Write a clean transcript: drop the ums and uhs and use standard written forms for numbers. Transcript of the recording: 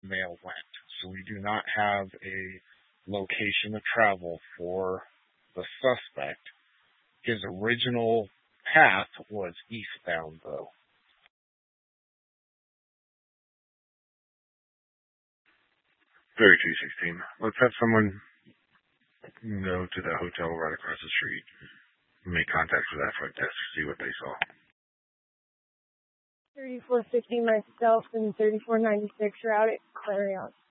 male went. So we do not have a location of travel for the suspect. His original path was eastbound, though. 3216. Let's have someone go to the hotel right across the street and make contact with that front desk to see what they saw. 3450 myself and 3496 route at Clarion.